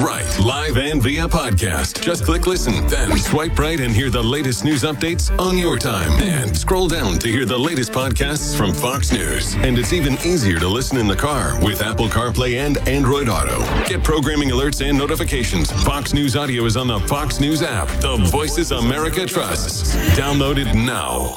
right, live and via podcast. Just click listen, then swipe right and hear the latest news updates on your time. And scroll down to hear the latest podcasts from Fox News. And it's even easier to listen in the car with Apple CarPlay and Android Auto. Get programming alerts and notifications. Fox News Audio is on the Fox News app. The Voices America trusts. Download it now.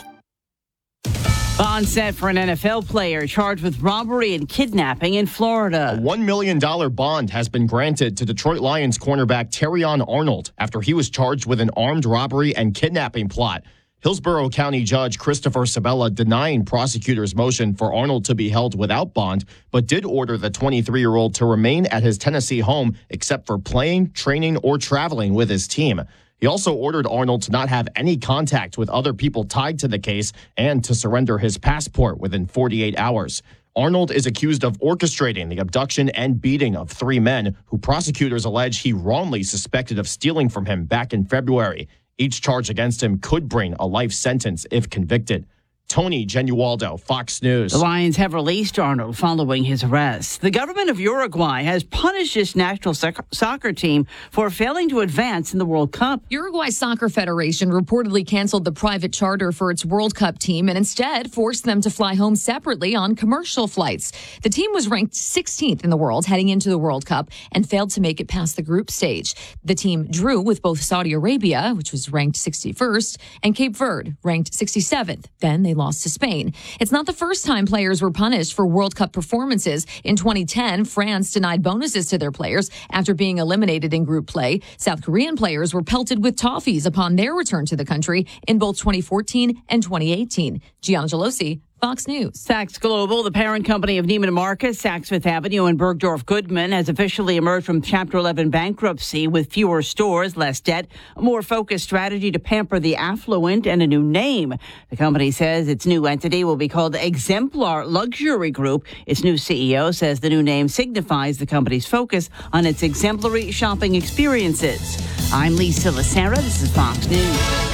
Bond set for an NFL player charged with robbery and kidnapping in Florida. A $1 million bond has been granted to Detroit Lions cornerback Terrion Arnold after he was charged with an armed robbery and kidnapping plot. Hillsborough County Judge Christopher Sabella denying prosecutors' motion for Arnold to be held without bond, but did order the 23-year-old to remain at his Tennessee home except for playing, training, or traveling with his team. He also ordered Arnold to not have any contact with other people tied to the case and to surrender his passport within 48 hours. Arnold is accused of orchestrating the abduction and beating of 3 men who prosecutors allege he wrongly suspected of stealing from him back in February. Each charge against him could bring a life sentence if convicted. Tony Genualdo, Fox News. The Lions have released Arnold following his arrest. The government of Uruguay has punished its national soccer team for failing to advance in the World Cup. Uruguay Soccer Federation reportedly canceled the private charter for its World Cup team and instead forced them to fly home separately on commercial flights. The team was ranked 16th in the world heading into the World Cup and failed to make it past the group stage. The team drew with both Saudi Arabia, which was ranked 61st, and Cape Verde, ranked 67th. Then they lost to Spain. It's not the first time players were punished for World Cup performances. In 2010, France denied bonuses to their players after being eliminated in group play. South Korean players were pelted with toffees upon their return to the country in both 2014 and 2018. Gianna Gelosi, Fox News. Saks Global, the parent company of Neiman Marcus, Saks Fifth Avenue, and Bergdorf Goodman, has officially emerged from Chapter 11 bankruptcy with fewer stores, less debt, a more focused strategy to pamper the affluent, and a new name. The company says its new entity will be called Exemplar Luxury Group. Its new CEO says the new name signifies the company's focus on its exemplary shopping experiences. I'm Lisa Lacera. This is Fox News.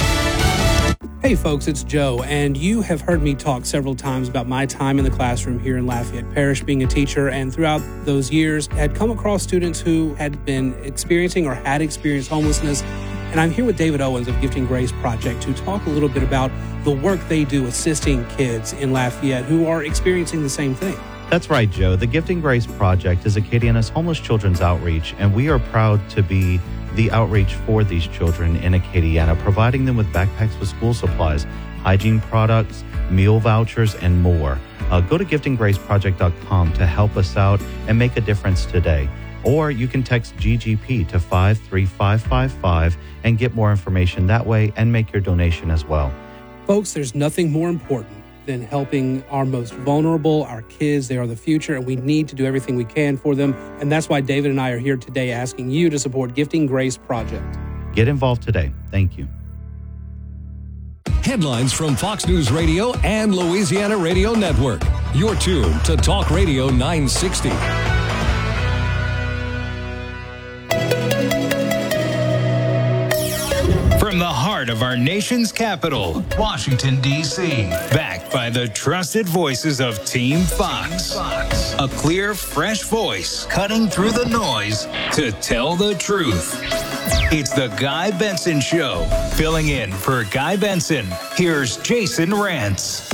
Hey folks, it's Joe, and you have heard me talk several times about my time in the classroom here in Lafayette Parish being a teacher, and throughout those years had come across students who had been experiencing or had experienced homelessness. And I'm here with David Owens of Gifting Grace Project to talk a little bit about the work they do assisting kids in Lafayette who are experiencing the same thing. That's right, Joe. The Gifting Grace Project is Acadiana's homeless children's outreach, and we are proud to be the outreach for these children in Acadiana, providing them with backpacks with school supplies, hygiene products, meal vouchers, and more. Go to giftinggraceproject.com to help us out and make a difference today. Or you can text GGP to 53555 and get more information that way and make your donation as well. Folks, there's nothing more important than helping our most vulnerable, our kids. They are the future, and we need to do everything we can for them. And that's why David and I are here today asking you to support Gifting Grace Project. Get involved today. Thank you. Headlines from Fox News Radio and Louisiana Radio Network. You're tuned to Talk Radio 960. From the heart of our nation's capital, Washington, D.C., backed by the trusted voices of Team Fox. A clear, fresh voice cutting through the noise to tell the truth. It's the Guy Benson Show. Filling in for Guy Benson, here's Jason Rantz.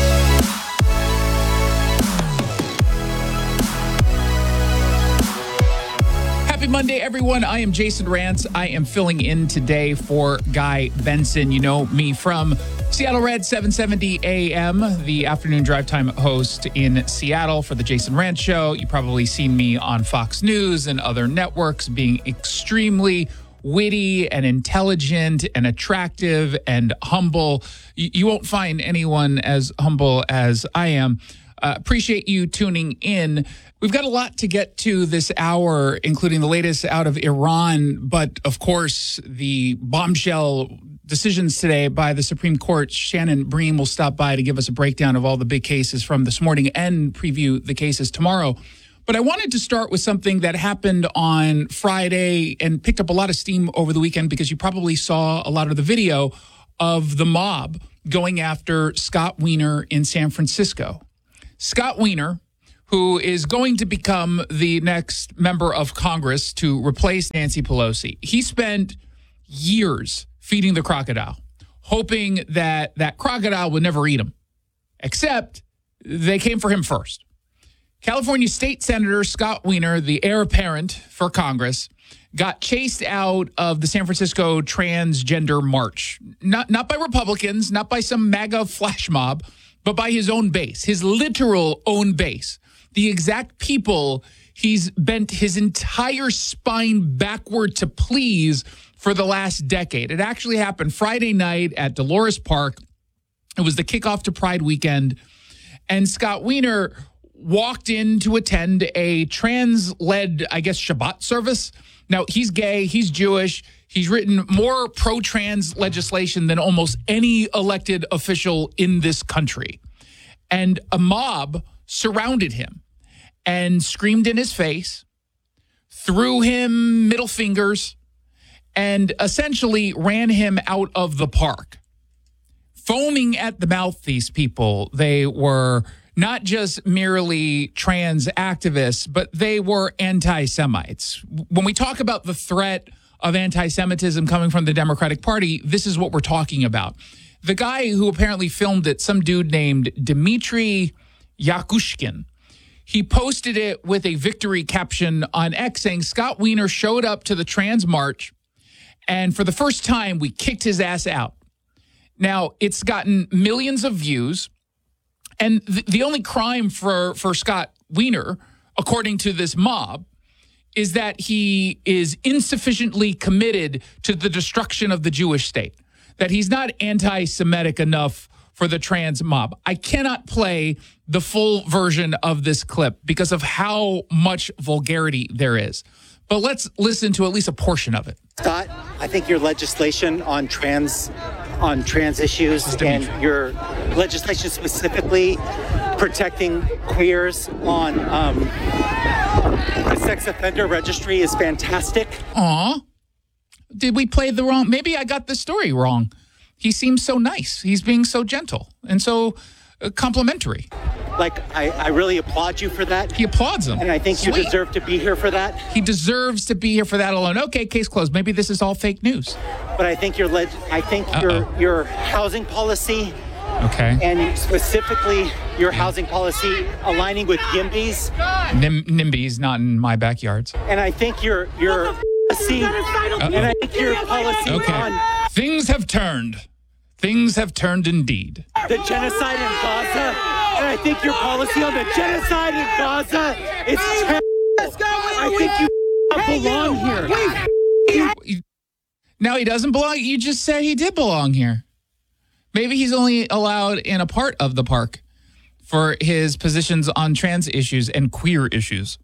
Happy Monday, everyone. I am Jason Rantz. I am filling in today for Guy Benson. You know me from Seattle Red 770 AM, the afternoon drive time host in Seattle for the Jason Rantz Show. You've probably seen me on Fox News and other networks being extremely witty and intelligent and attractive and humble. You won't find anyone as humble as I am. Appreciate you tuning in. We've got a lot to get to this hour, including the latest out of Iran, but of course, the bombshell decisions today by the Supreme Court. Shannon Bream will stop by to give us a breakdown of all the big cases from this morning and preview the cases tomorrow. But I wanted to start with something that happened on Friday and picked up a lot of steam over the weekend because you probably saw a lot of the video of the mob going after Scott Wiener in San Francisco. Scott Wiener, who is going to become the next member of Congress to replace Nancy Pelosi. He spent years feeding the crocodile, hoping that that crocodile would never eat him, except they came for him first. California State Senator Scott Wiener, the heir apparent for Congress, got chased out of the San Francisco transgender march. Not by Republicans, not by some MAGA flash mob, but by his own base, his literal own base. The exact people he's bent his entire spine backward to please for the last decade. It actually happened Friday night at Dolores Park. It was the kickoff to Pride weekend. And Scott Wiener walked in to attend a trans-led, I guess, Shabbat service. Now, he's gay, he's Jewish, he's written more pro-trans legislation than almost any elected official in this country. And a mob surrounded him and screamed in his face, threw him middle fingers, and essentially ran him out of the park. Foaming at the mouth, these people, they were not just merely trans activists, but they were anti-Semites. When we talk about the threat of anti-Semitism coming from the Democratic Party, this is what we're talking about. The guy who apparently filmed it, some dude named Dmitry Yakushkin, he posted it with a victory caption on X saying, Scott Wiener showed up to the trans march, and for the first time, we kicked his ass out. Now, it's gotten millions of views, and the only crime for Scott Wiener, according to this mob, is that he is insufficiently committed to the destruction of the Jewish state, that he's not anti-Semitic enough for the trans mob. I cannot play the full version of this clip because of how much vulgarity there is. But let's listen to at least a portion of it. Scott, I think your legislation on trans issues and your legislation specifically protecting queers on the sex offender registry is fantastic. Aw. Did we play the wrong? Maybe I got the story wrong. He seems so nice. He's being so gentle and so complimentary. Like, I really applaud you for that. He applauds him. And I think you deserve to be here for that. He deserves to be here for that alone. Okay, case closed. Maybe this is all fake news. But I think your housing policy, okay, and specifically your housing policy aligning with YIMBYs. NIMBYs, not in my backyards. And I think your policy, and I think your policy on things have turned. Things have turned indeed. The genocide in Gaza, and I think your policy on the genocide in Gaza is terrible. I think you belong here. No, he doesn't belong. You just said he did belong here. Maybe he's only allowed in a part of the park for his positions on trans issues and queer issues.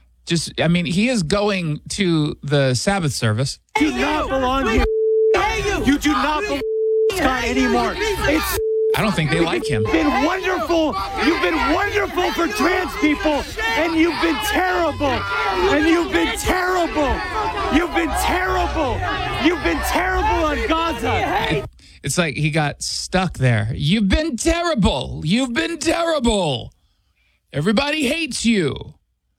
He is going to the Sabbath service. You do not belong here. You do not belong Scott anymore. I don't think they like him. You've been wonderful. You've been wonderful for trans people, and you've been terrible. And you've been terrible. You've been terrible. You've been terrible on Gaza. It's like he got stuck there. You've been terrible. You've been terrible. Everybody hates you.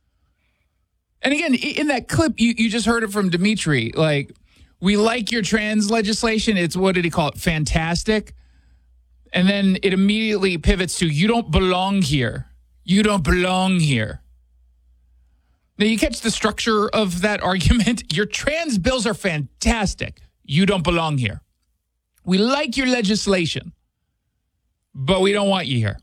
And again, in that clip, you just heard it from Dimitri. Like, we like your trans legislation. It's, what did he call it? Fantastic. And then it immediately pivots to, you don't belong here. You don't belong here. Now, you catch the structure of that argument. Your trans bills are fantastic. You don't belong here. We like your legislation, but we don't want you here.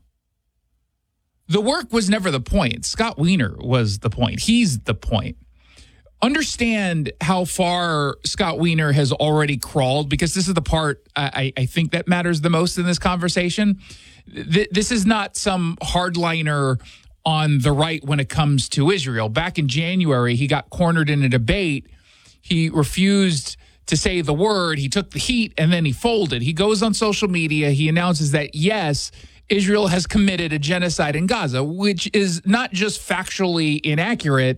The work was never the point. Scott Wiener was the point. He's the point. Understand how far Scott Wiener has already crawled, because this is the part I think that matters the most in this conversation. This is not some hardliner on the right when it comes to Israel. Back in January, he got cornered in a debate. He refused to say the word. He took the heat, and then he folded. He goes on social media. He announces that, yes, Israel has committed a genocide in Gaza, which is not just factually inaccurate.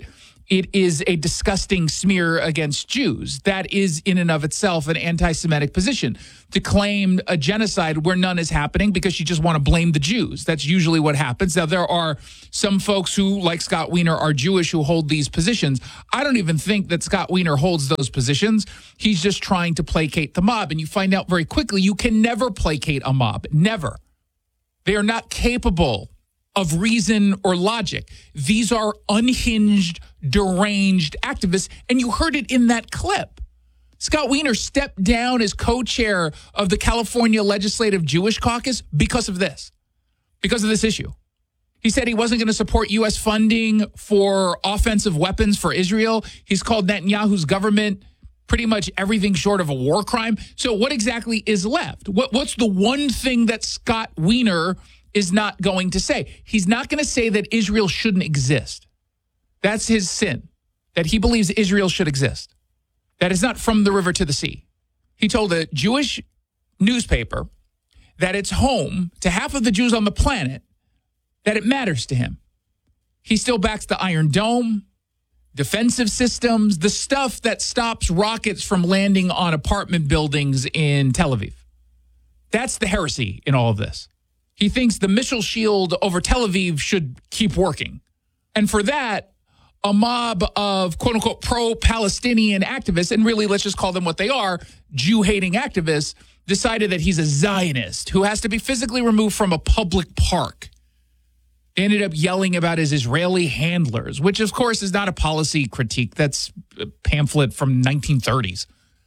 it is a disgusting smear against Jews. That is in and of itself an anti-Semitic position. To claim a genocide where none is happening because you just want to blame the Jews. That's usually what happens. Now, there are some folks who, like Scott Wiener, are Jewish who hold these positions. I don't even think that Scott Wiener holds those positions. He's just trying to placate the mob. And you find out very quickly you can never placate a mob. Never. They are not capable of reason or logic. These are unhinged, deranged activists, and you heard it in that clip. Scott Wiener stepped down as co-chair of the California Legislative Jewish Caucus because of this issue. He said he wasn't going to support U.S. funding for offensive weapons for Israel. He's called Netanyahu's government pretty much everything short of a war crime. So what exactly is left? What's the one thing that Scott Wiener is not going to say? He's not going to say that Israel shouldn't exist. That's his sin, that he believes Israel should exist. That is not from the river to the sea. He told a Jewish newspaper that it's home to half of the Jews on the planet, that it matters to him. He still backs the Iron Dome, defensive systems, the stuff that stops rockets from landing on apartment buildings in Tel Aviv. That's the heresy in all of this. He thinks the missile shield over Tel Aviv should keep working. And for that, a mob of quote-unquote pro-Palestinian activists, and really let's just call them what they are, Jew-hating activists, decided that he's a Zionist who has to be physically removed from a public park. They ended up yelling about his Israeli handlers, which of course is not a policy critique. That's a pamphlet from 1930s.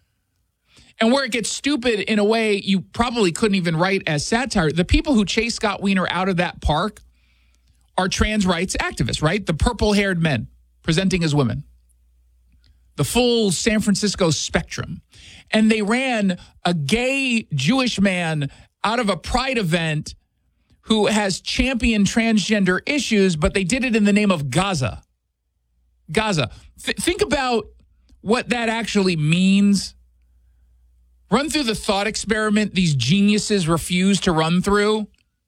And where it gets stupid in a way you probably couldn't even write as satire, the people who chased Scott Wiener out of that park are trans rights activists, right? The purple-haired men presenting as women. The full San Francisco spectrum. And they ran a gay Jewish man out of a pride event who has championed transgender issues, but they did it in the name of Gaza. Gaza. Think about what that actually means. Run through the thought experiment these geniuses refuse to run through.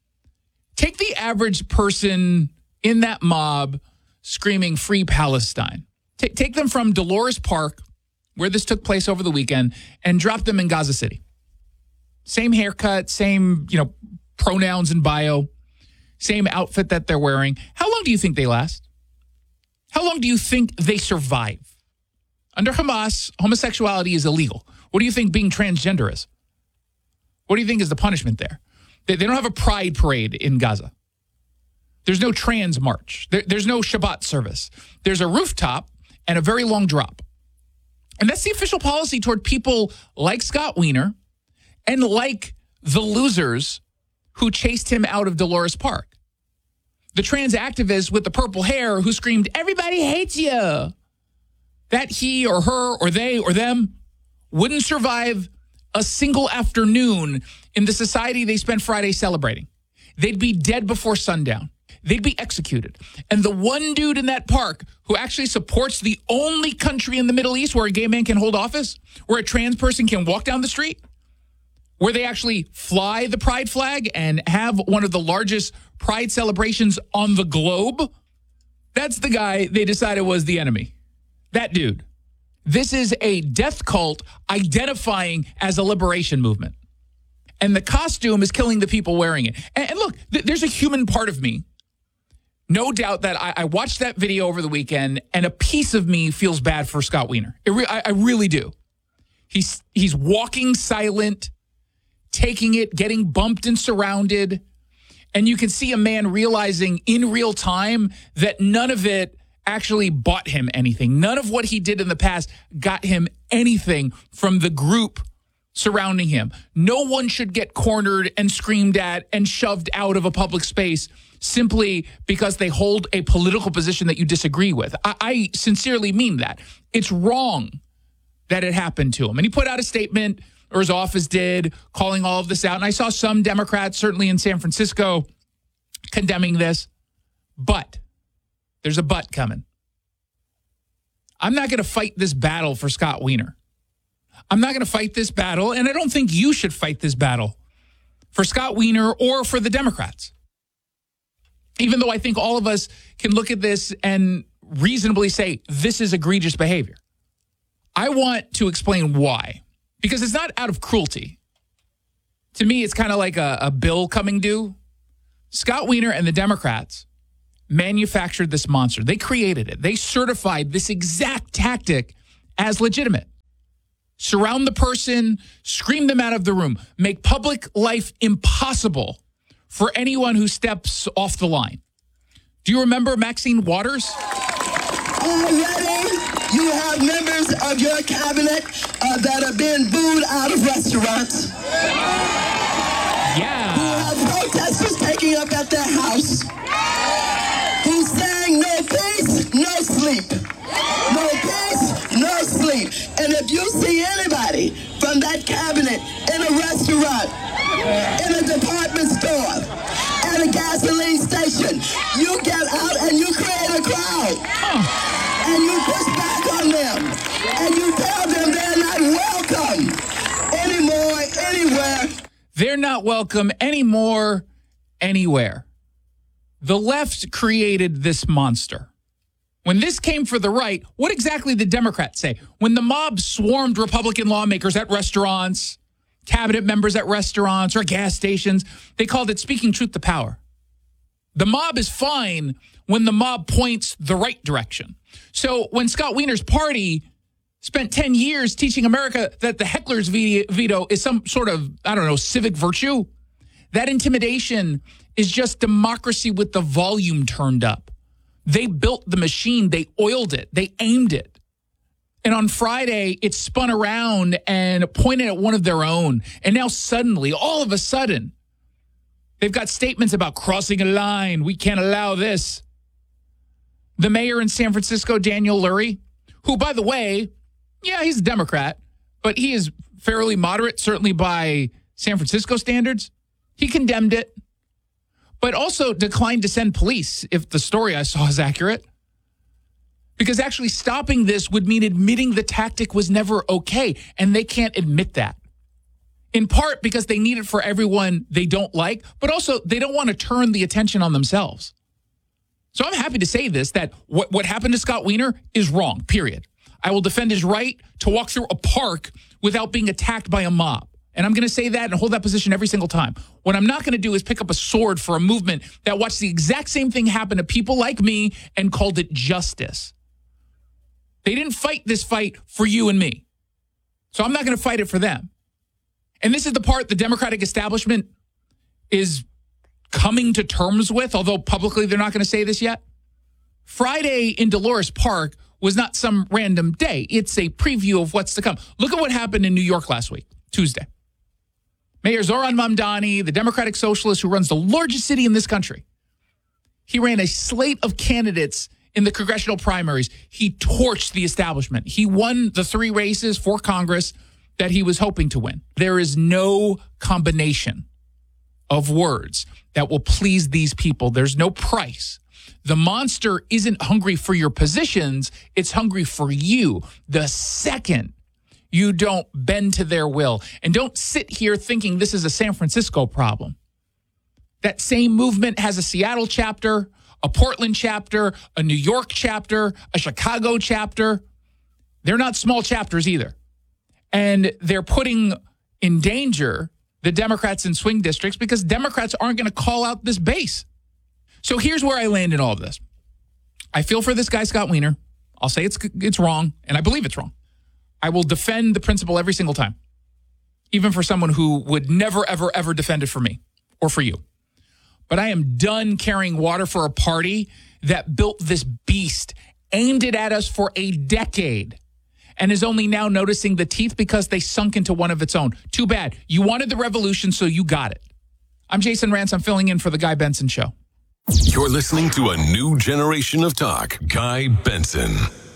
Take the average person in that mob screaming "Free Palestine." Take them from Dolores Park, where this took place over the weekend, and drop them in Gaza City. Same haircut, same, pronouns and bio, same outfit that they're wearing. How long do you think they last? How long do you think they survive? Under Hamas, homosexuality is illegal. What do you think being transgender is? What do you think is the punishment there? They don't have a pride parade in Gaza. There's no trans march. There's no Shabbat service. There's a rooftop and a very long drop. And that's the official policy toward people like Scott Wiener and like the losers who chased him out of Dolores Park. The trans activist with the purple hair who screamed, "Everybody hates you." That he or her or they or them wouldn't survive a single afternoon in the society they spent Friday celebrating. They'd be dead before sundown. They'd be executed. And the one dude in that park who actually supports the only country in the Middle East where a gay man can hold office, where a trans person can walk down the street, where they actually fly the pride flag and have one of the largest pride celebrations on the globe, that's the guy they decided was the enemy. That dude. This is a death cult identifying as a liberation movement. And the costume is killing the people wearing it. And look, there's a human part of me. No doubt that I watched that video over the weekend, and a piece of me feels bad for Scott Wiener. I really do. He's walking silent, taking it, getting bumped and surrounded. And you can see a man realizing in real time that none of it actually bought him anything. None of what he did in the past got him anything from the group surrounding him. No one should get cornered and screamed at and shoved out of a public space simply because they hold a political position that you disagree with. I sincerely mean that. It's wrong that it happened to him. And he put out a statement, or his office did, calling all of this out. And I saw some Democrats, certainly in San Francisco, condemning this. But there's a but coming. I'm not going to fight this battle for Scott Wiener. I'm not going to fight this battle, and I don't think you should fight this battle for Scott Wiener or for the Democrats. Even though I think all of us can look at this and reasonably say this is egregious behavior. I want to explain why, because it's not out of cruelty. To me, it's kind of like a bill coming due. Scott Wiener and the Democrats manufactured this monster. They created it. They certified this exact tactic as legitimate. Surround the person, scream them out of the room, make public life impossible for anyone who steps off the line. Do you remember Maxine Waters? Already, you have members of your cabinet that are being booed out of restaurants. Yeah. Who have protesters taking up at their house. Who's saying no peace, no sleep. No peace, no sleep. And if you see anybody from that cabinet in a restaurant, in a department store, at a gasoline station, you get out and you create a crowd. And you push back on them. And you tell them they're not welcome anymore, anywhere. They're not welcome anymore, anywhere. The left created this monster. When this came for the right, what exactly did Democrats say? When the mob swarmed Republican lawmakers at restaurants, cabinet members at restaurants or gas stations, they called it speaking truth to power. The mob is fine when the mob points the right direction. So when Scott Wiener's party spent 10 years teaching America that the heckler's veto is some sort of, civic virtue, that intimidation is just democracy with the volume turned up. They built the machine. They oiled it. They aimed it. And on Friday, it spun around and pointed at one of their own. And now suddenly, all of a sudden, they've got statements about crossing a line. We can't allow this. The mayor in San Francisco, Daniel Lurie, who, by the way, yeah, he's a Democrat, but he is fairly moderate, certainly by San Francisco standards. He condemned it, but also declined to send police, if the story I saw is accurate. Because actually stopping this would mean admitting the tactic was never okay, and they can't admit that. In part because they need it for everyone they don't like, but also they don't want to turn the attention on themselves. So I'm happy to say this, that what happened to Scott Wiener is wrong, period. I will defend his right to walk through a park without being attacked by a mob. And I'm going to say that and hold that position every single time. What I'm not going to do is pick up a sword for a movement that watched the exact same thing happen to people like me and called it justice. They didn't fight this fight for you and me. So I'm not going to fight it for them. And this is the part the Democratic establishment is coming to terms with, although publicly they're not going to say this yet. Friday in Dolores Park was not some random day. It's a preview of what's to come. Look at what happened in New York last week, Tuesday. Mayor Zohran Mamdani, the Democratic Socialist who runs the largest city in this country, he ran a slate of candidates in the congressional primaries. He torched the establishment. He won the 3 races for Congress that he was hoping to win. There is no combination of words that will please these people. There's no price. The monster isn't hungry for your positions. It's hungry for you. The second you don't bend to their will, and don't sit here thinking this is a San Francisco problem. That same movement has a Seattle chapter, a Portland chapter, a New York chapter, a Chicago chapter. They're not small chapters either. And they're putting in danger the Democrats in swing districts because Democrats aren't going to call out this base. So here's where I land in all of this. I feel for this guy, Scott Wiener. I'll say it's wrong, and I believe it's wrong. I will defend the principle every single time, even for someone who would never, ever, ever defend it for me or for you. But I am done carrying water for a party that built this beast, aimed it at us for a decade, and is only now noticing the teeth because they sunk into one of its own. Too bad. You wanted the revolution, so you got it. I'm Jason Rantz. I'm filling in for The Guy Benson Show. You're listening to a new generation of talk. Guy Benson.